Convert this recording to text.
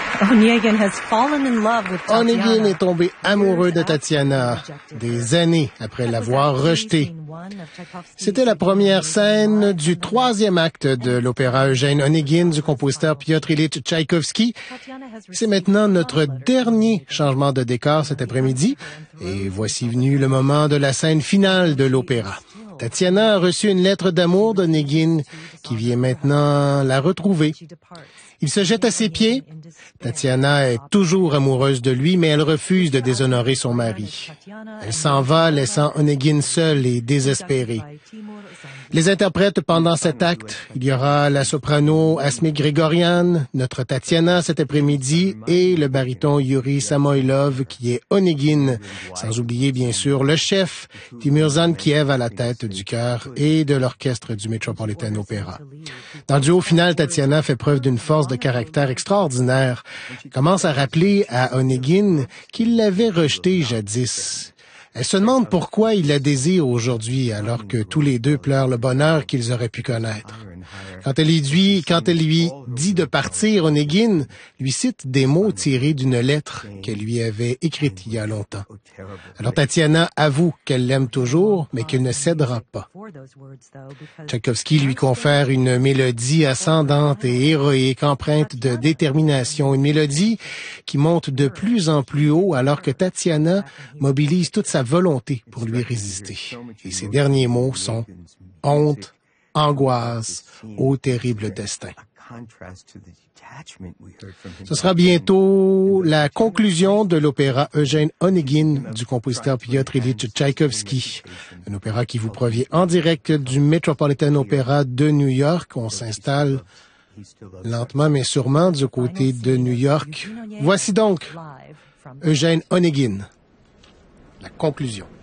Onegin est tombé amoureux de Tatiana des années après l'avoir rejetée. C'était la première scène du troisième acte de l'opéra Eugène Onegin du compositeur Piotr Ilyich Tchaïkovski. C'est maintenant notre dernier changement de décor cet après-midi et voici venu le moment de la scène finale de l'opéra. Tatiana a reçu une lettre d'amour d'Onegin qui vient maintenant la retrouver. Il se jette à ses pieds. Tatiana est toujours amoureuse de lui, mais elle refuse de déshonorer son mari. Elle s'en va, laissant Onegin seul et désespéré. Les interprètes pendant cet acte, il y aura la soprano Asmik Grigorian, notre Tatiana cet après-midi, et le baryton Yuri Samoilov qui est Onegin, sans oublier bien sûr le chef Timur Zankiev à la tête du chœur et de l'orchestre du Metropolitan Opera. Dans le duo final, Tatiana fait preuve d'une force de caractère extraordinaire. Elle commence à rappeler à Onegin qu'il l'avait rejeté jadis. Elle se demande pourquoi il la désire aujourd'hui alors que tous les deux pleurent le bonheur qu'ils auraient pu connaître. Quand elle lui dit de partir, Onegin lui cite des mots tirés d'une lettre qu'elle lui avait écrite il y a longtemps. Alors Tatiana avoue qu'elle l'aime toujours, mais qu'elle ne cédera pas. Tchaïkovski lui confère une mélodie ascendante et héroïque, empreinte de détermination, une mélodie qui monte de plus en plus haut alors que Tatiana mobilise toute sa volonté pour lui résister. Et ses derniers mots sont « honte, angoisse, ô terrible destin ». Ce sera bientôt la conclusion de l'opéra Eugène Onegin du compositeur Piotr Ilyich Tchaïkovski. Un opéra qui vous provient en direct du Metropolitan Opera de New York. On s'installe lentement mais sûrement du côté de New York. Voici donc Eugène Onegin, la conclusion.